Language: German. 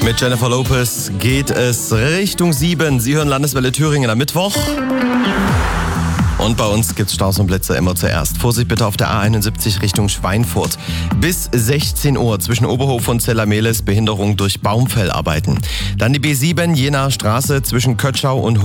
Mit Jennifer Lopez geht es Richtung 7. Sie hören Landeswelle Thüringen am Mittwoch. Und bei uns gibt's Staus und Blitze immer zuerst. Vorsicht bitte auf der A71 Richtung Schweinfurt. Bis 16 Uhr zwischen Oberhof und Zellamelis Behinderung durch Baumfellarbeiten. Dann die B7 Jenaer Straße zwischen Kötschau und